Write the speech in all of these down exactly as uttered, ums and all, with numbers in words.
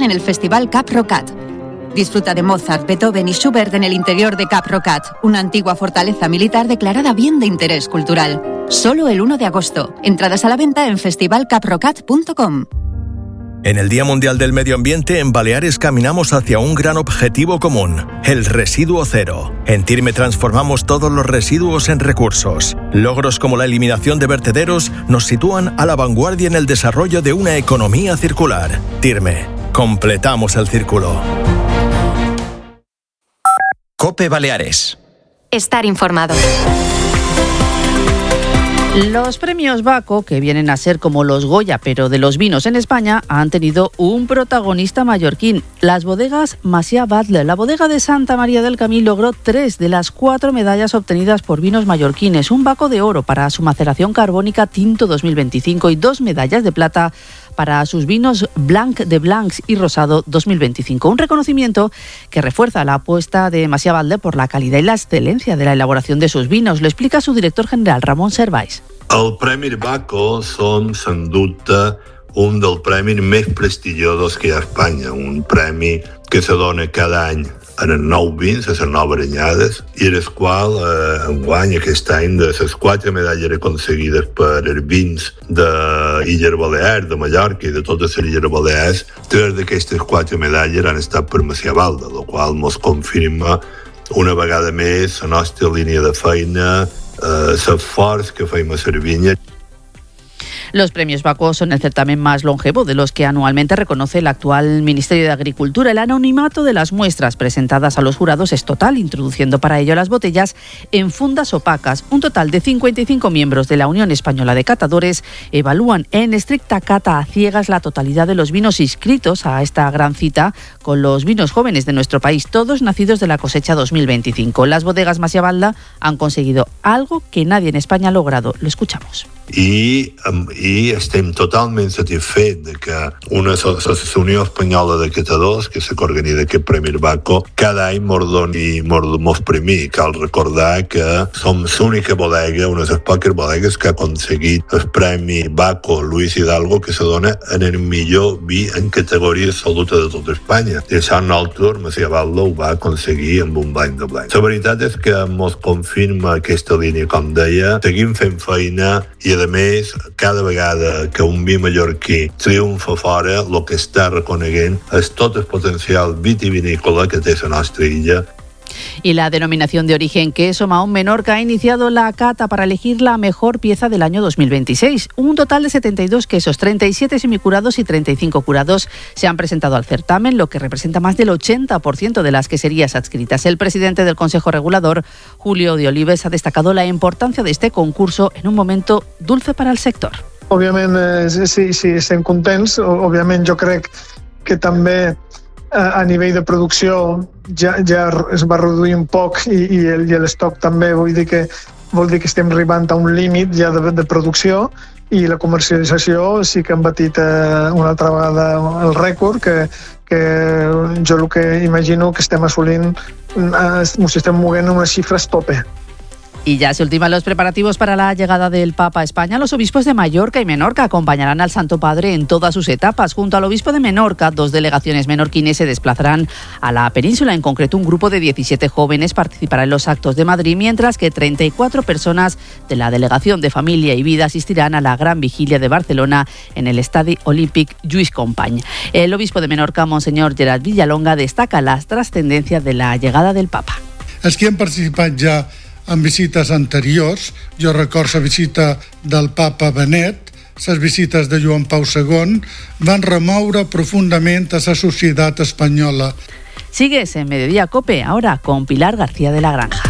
en el Festival Cap Rocat. Disfruta de Mozart, Beethoven y Schubert en el interior de Cap Rocat, una antigua fortaleza militar declarada bien de interés cultural. Solo el uno de agosto. Entradas a la venta en festival cap rocat punto com. En el Día Mundial del Medio Ambiente, en Baleares caminamos hacia un gran objetivo común, el residuo cero. En TIRME transformamos todos los residuos en recursos. Logros como la eliminación de vertederos nos sitúan a la vanguardia en el desarrollo de una economía circular. TIRME, completamos el círculo. COPE Baleares. Estar informado. Los premios Baco, que vienen a ser como los Goya, pero de los vinos en España, han tenido un protagonista mallorquín, las bodegas Macià Batlle. La bodega de Santa María del Camí logró tres de las cuatro medallas obtenidas por vinos mallorquines, un Baco de oro para su maceración carbónica Tinto dos mil veinticinco y dos medallas de plata para sus vinos Blanc de Blancs y Rosado dos mil veinticinco. Un reconocimiento que refuerza la apuesta de Macià Batlle por la calidad y la excelencia de la elaboración de sus vinos. Lo explica su director general, Ramon Servais. El Premi Baco són, sens dubte, un dels premis més prestigiosos que hi ha a Espanya. Un premi que se dona cada any en els nous vins, a les noves anyades, i en el qual eh, enguany aquest any de les quatre medalles aconseguides per els vins d'Illes Balears, de Mallorca i de totes les Illes Balears, tres d'aquestes quatre medalles han estat per Macià Batlle, el qual ens confirma una vegada més la nostra línia de feina, eh, l'esforç que fem a les vinyes. Los premios Baco son el certamen más longevo de los que anualmente reconoce el actual Ministerio de Agricultura. El anonimato de las muestras presentadas a los jurados es total, introduciendo para ello las botellas en fundas opacas. Un total de cincuenta y cinco miembros de la Unión Española de Catadores evalúan en estricta cata a ciegas la totalidad de los vinos inscritos a esta gran cita con los vinos jóvenes de nuestro país, todos nacidos de la cosecha dos mil veinticinco. Las bodegas Macià Batlle han conseguido algo que nadie en España ha logrado. Lo escuchamos. I, i estem totalment satisfets de que una Associació Espanyola de Catadors, que és la que organitza aquest Premi Baco, cada any mos doni, mos premi. Cal recordar que som l'única bodega, una de les poques bodegues que ha aconseguit el Premi Baco Luis Hidalgo, que se dona en el millor vi en categoria absoluta de tota Espanya. I això nosaltres, Macià Batlle, ho va aconseguir amb un blanc de blanc. La veritat és que mos confirma aquesta línia, com deia, seguim fent feina i, a més, cada vegada que un vi mallorquí triomfa fora, el que està reconeguent és tot el potencial vitivinícola que té la nostra illa. Y la denominación de origen Queso Mahón Menorca ha iniciado la cata para elegir la mejor pieza del año dos mil veintiséis. Un total de setenta y dos quesos, treinta y siete semicurados y treinta y cinco curados se han presentado al certamen, lo que representa más del ochenta por ciento de las queserías adscritas. El presidente del Consejo Regulador, Julio de Olives, ha destacado la importancia de este concurso en un momento dulce para el sector. Òbviament, eh, sí, sí, estem contents. Òbviament, jo crec que també a nivell de producció ja, ja es va reduir un poc i, i, el, i l'estoc també, vull dir que vol dir que estem arribant a un límit ja de, de producció, i la comercialització sí que han batit eh, una altra vegada el rècord, que, que jo el que imagino que estem assolint, eh, ens estem movent en unes xifres tope. Y ya se ultiman los preparativos para la llegada del Papa a España. Los obispos de Mallorca y Menorca acompañarán al Santo Padre en todas sus etapas. Junto al obispo de Menorca, dos delegaciones menorquines se desplazarán a la península. En concreto, un grupo de diecisiete jóvenes participará en los actos de Madrid, mientras que treinta y cuatro personas de la delegación de Familia y Vida asistirán a la gran vigilia de Barcelona en el Estadi Olímpic Lluís Companys. El obispo de Menorca, Monseñor Gerard Villalonga, destaca la trascendencia de la llegada del Papa. Els que han participat ja en visites anteriors, jo recordo la visita del Papa Benet, les visites de Joan Pau segon, van remoure profundament a la societat espanyola. Sigues en Mediodía Cope, ahora con Pilar García de la Granja.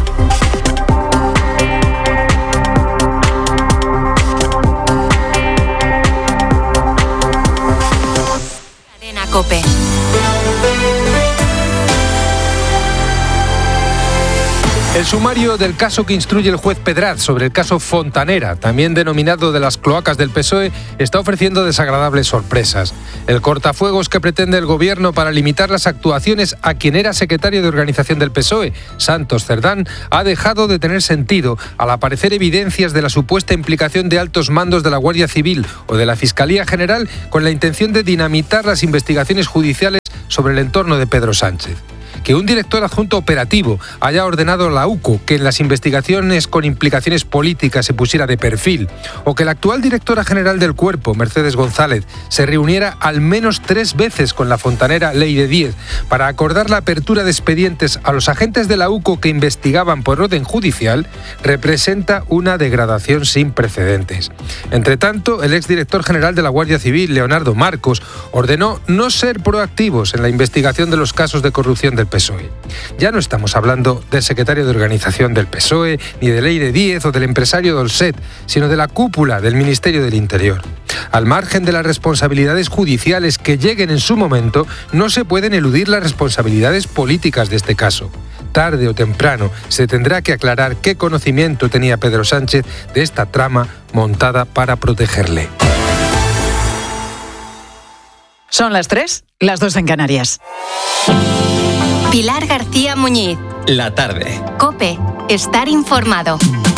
Cadena Cope. El sumario del caso que instruye el juez Pedraz sobre el caso Fontanera, también denominado de las cloacas del P S O E, está ofreciendo desagradables sorpresas. El cortafuegos que pretende el gobierno para limitar las actuaciones a quien era secretario de organización del P S O E, Santos Cerdán, ha dejado de tener sentido al aparecer evidencias de la supuesta implicación de altos mandos de la Guardia Civil o de la Fiscalía General con la intención de dinamitar las investigaciones judiciales sobre el entorno de Pedro Sánchez. Que un director adjunto operativo haya ordenado a la U C O que en las investigaciones con implicaciones políticas se pusiera de perfil, o que la actual directora general del Cuerpo, Mercedes González, se reuniera al menos tres veces con la fontanera Leire Díez para acordar la apertura de expedientes a los agentes de la U C O que investigaban por orden judicial, representa una degradación sin precedentes. Entre tanto, el exdirector general de la Guardia Civil, Leonardo Marcos, ordenó no ser proactivos en la investigación de los casos de corrupción del P S O E. Ya no estamos hablando del secretario de organización del P S O E, ni de Leire Díez o del empresario Dolcet, sino de la cúpula del Ministerio del Interior. Al margen de las responsabilidades judiciales que lleguen en su momento, no se pueden eludir las responsabilidades políticas de este caso. Tarde o temprano se tendrá que aclarar qué conocimiento tenía Pedro Sánchez de esta trama montada para protegerle. Son las tres, las dos en Canarias. Pilar García Muñiz. La tarde. COPE. Estar informado.